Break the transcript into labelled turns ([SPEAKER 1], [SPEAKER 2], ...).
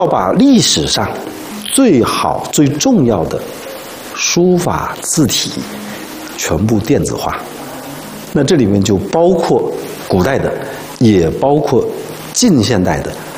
[SPEAKER 1] 要把历史上最好最重要的书法字体全部电子化。那这里面就包括古代的，也包括近现代的